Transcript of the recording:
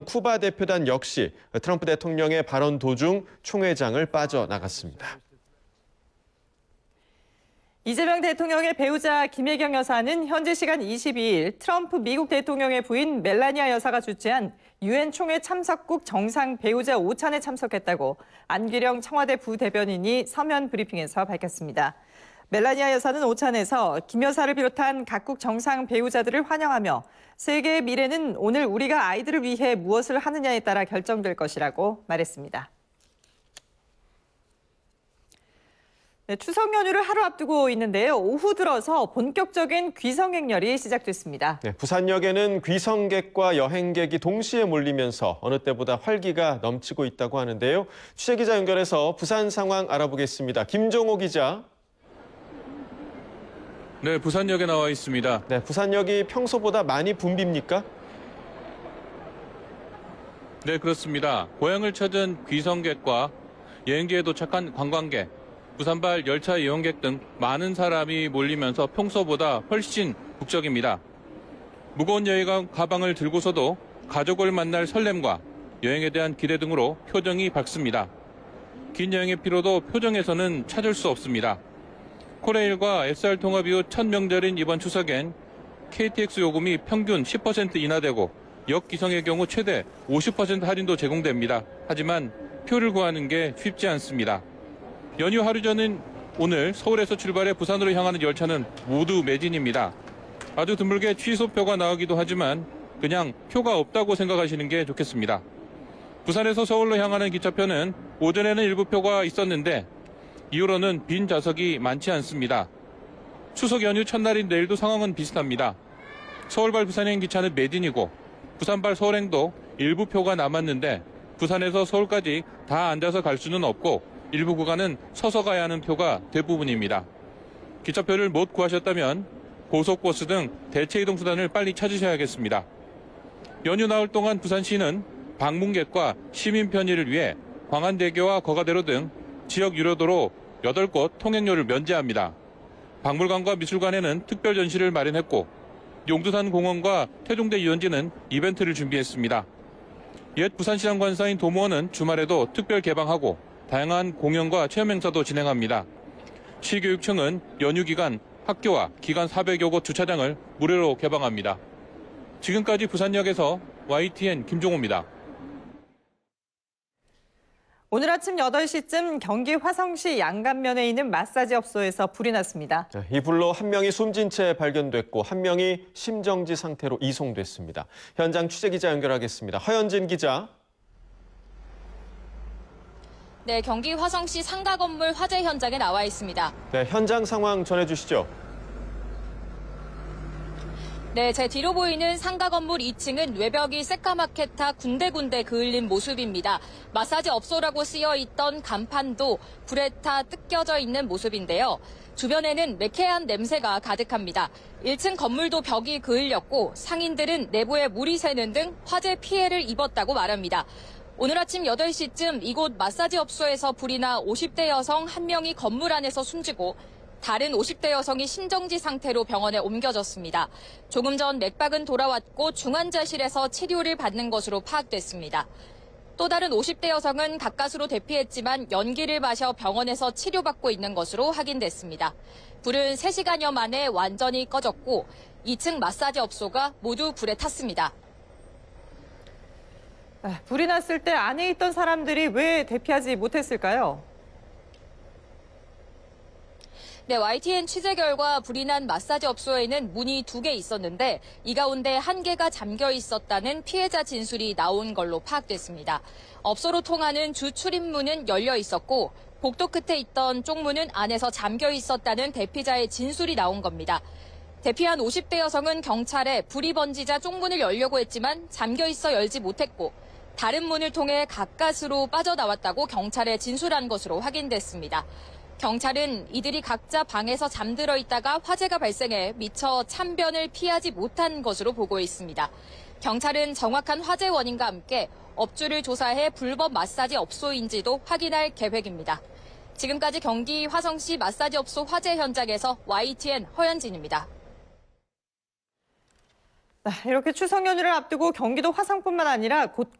쿠바 대표단 역시 트럼프 대통령의 발언 도중 총회장을 빠져나갔습니다. 이재명 대통령의 배우자 김혜경 여사는 현지 시간 22일 트럼프 미국 대통령의 부인 멜라니아 여사가 주재한 유엔 총회 참석국 정상 배우자 오찬에 참석했다고 안규령 청와대 부대변인이 서면 브리핑에서 밝혔습니다. 멜라니아 여사는 오찬에서 김 여사를 비롯한 각국 정상 배우자들을 환영하며 세계의 미래는 오늘 우리가 아이들을 위해 무엇을 하느냐에 따라 결정될 것이라고 말했습니다. 네, 추석 연휴를 하루 앞두고 있는데요. 오후 들어서 본격적인 귀성행렬이 시작됐습니다. 네, 부산역에는 귀성객과 여행객이 동시에 몰리면서 어느 때보다 활기가 넘치고 있다고 하는데요. 취재기자 연결해서 부산 상황 알아보겠습니다. 김종호 기자. 네, 부산역에 나와 있습니다. 네, 부산역이 평소보다 많이 붐빕니까? 네, 그렇습니다. 고향을 찾은 귀성객과 여행지에 도착한 관광객, 부산발 열차 이용객 등 많은 사람이 몰리면서 평소보다 훨씬 북적입니다. 무거운 여행 가방을 들고서도 가족을 만날 설렘과 여행에 대한 기대 등으로 표정이 밝습니다. 긴 여행의 피로도 표정에서는 찾을 수 없습니다. 코레일과 SR 통합 이후 첫 명절인 이번 추석엔 KTX 요금이 평균 10% 인하되고 역기성의 경우 최대 50% 할인도 제공됩니다. 하지만 표를 구하는 게 쉽지 않습니다. 연휴 하루 전인 오늘 서울에서 출발해 부산으로 향하는 열차는 모두 매진입니다. 아주 드물게 취소표가 나오기도 하지만 그냥 표가 없다고 생각하시는 게 좋겠습니다. 부산에서 서울로 향하는 기차표는 오전에는 일부 표가 있었는데 이후로는 빈 좌석이 많지 않습니다. 추석 연휴 첫날인 내일도 상황은 비슷합니다. 서울발 부산행 기차는 매진이고 부산발 서울행도 일부 표가 남았는데 부산에서 서울까지 다 앉아서 갈 수는 없고 일부 구간은 서서 가야 하는 표가 대부분입니다. 기차표를 못 구하셨다면 고속버스 등 대체 이동 수단을 빨리 찾으셔야겠습니다. 연휴 나흘 동안 부산시는 방문객과 시민 편의를 위해 광안대교와 거가대로 등 지역 유료도로 8곳 통행료를 면제합니다. 박물관과 미술관에는 특별 전시를 마련했고 용두산 공원과 태종대 유원지는 이벤트를 준비했습니다. 옛 부산시장 관사인 도무원은 주말에도 특별 개방하고 다양한 공연과 체험 행사도 진행합니다. 시교육청은 연휴 기간 학교와 기간 400여 곳 주차장을 무료로 개방합니다. 지금까지 부산역에서 YTN 김종호입니다. 오늘 아침 8시쯤 경기 화성시 양감면에 있는 마사지 업소에서 불이 났습니다. 이 불로 한 명이 숨진 채 발견됐고 한 명이 심정지 상태로 이송됐습니다. 현장 취재기자 연결하겠습니다. 허연진 기자. 네, 경기 화성시 상가 건물 화재 현장에 나와 있습니다. 네, 현장 상황 전해주시죠. 네, 제 뒤로 보이는 상가 건물 2층은 외벽이 새까맣게 군데군데 그을린 모습입니다. 마사지 업소라고 쓰여있던 간판도 불에 타 뜯겨져 있는 모습인데요. 주변에는 매캐한 냄새가 가득합니다. 1층 건물도 벽이 그을렸고 상인들은 내부에 물이 새는 등 화재 피해를 입었다고 말합니다. 오늘 아침 8시쯤 이곳 마사지 업소에서 불이 나 50대 여성 1명이 건물 안에서 숨지고 다른 50대 여성이 심정지 상태로 병원에 옮겨졌습니다. 조금 전 맥박은 돌아왔고 중환자실에서 치료를 받는 것으로 파악됐습니다. 또 다른 50대 여성은 가까스로 대피했지만 연기를 마셔 병원에서 치료받고 있는 것으로 확인됐습니다. 불은 3시간여 만에 완전히 꺼졌고 2층 마사지 업소가 모두 불에 탔습니다. 불이 났을 때 안에 있던 사람들이 왜 대피하지 못했을까요? 네, YTN 취재 결과 불이 난 마사지 업소에는 문이 2개 있었는데 이 가운데 1개가 잠겨 있었다는 피해자 진술이 나온 걸로 파악됐습니다. 업소로 통하는 주 출입문은 열려 있었고 복도 끝에 있던 쪽문은 안에서 잠겨 있었다는 대피자의 진술이 나온 겁니다. 대피한 50대 여성은 경찰에 불이 번지자 쪽문을 열려고 했지만 잠겨 있어 열지 못했고 다른 문을 통해 가까스로 빠져나왔다고 경찰에 진술한 것으로 확인됐습니다. 경찰은 이들이 각자 방에서 잠들어 있다가 화재가 발생해 미처 참변을 피하지 못한 것으로 보고 있습니다. 경찰은 정확한 화재 원인과 함께 업주를 조사해 불법 마사지 업소인지도 확인할 계획입니다. 지금까지 경기 화성시 마사지 업소 화재 현장에서 YTN 허연진입니다. 이렇게 추석 연휴를 앞두고 경기도 화성뿐만 아니라